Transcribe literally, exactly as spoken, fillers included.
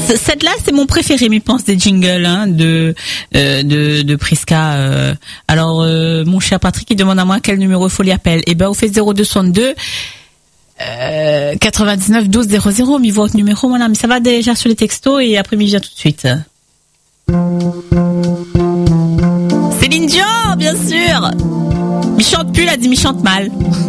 Cette-là, c'est mon préféré, mais pense des jingles hein, de, euh, de de Prisca. Euh. Alors, euh, mon cher Patrick, il demande à moi quel numéro il faut lui appeler. Eh ben, on fait zéro deux soixante-deux euh, quatre-vingt-dix-neuf douze zéro zéro. Mais votre numéro, mon ami, ça va déjà sur les textos et après, il vient tout de suite. Céline Dion, bien sûr. Mi chante plus, elle a dit mi chante mal.